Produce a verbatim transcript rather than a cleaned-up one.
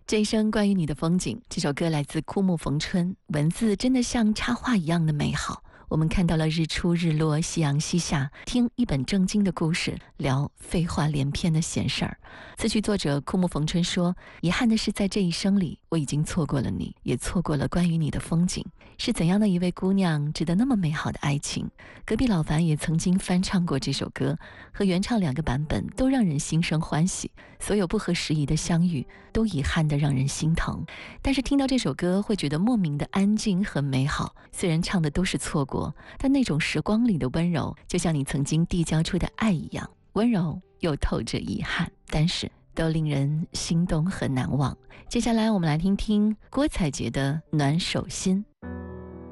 这一生关于你的风景，这首歌来自枯木逢春，文字真的像插画一样的美好。我们看到了日出日落，夕阳西下，听一本正经的故事，聊废话连篇的闲事儿。词曲作者枯木逢春说，遗憾的是在这一生里，我已经错过了你，也错过了关于你的风景。是怎样的一位姑娘值得那么美好的爱情？隔壁老樊也曾经翻唱过这首歌，和原唱两个版本都让人心生欢喜。所有不合时宜的相遇都遗憾的让人心疼，但是听到这首歌会觉得莫名的安静和美好。虽然唱的都是错过，但那种时光里的温柔就像你曾经递交出的爱一样，温柔又透着遗憾，但是都令人心动和难忘。接下来我们来听听郭采洁的暖手心。